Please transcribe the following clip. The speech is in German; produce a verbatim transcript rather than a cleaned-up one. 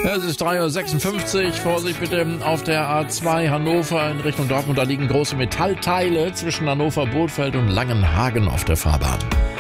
Es ist drei Uhr sechsundfünfzig. Vorsicht bitte auf der A zwei Hannover in Richtung Dortmund. Da liegen große Metallteile zwischen Hannover, Bothfeld und Langenhagen auf der Fahrbahn.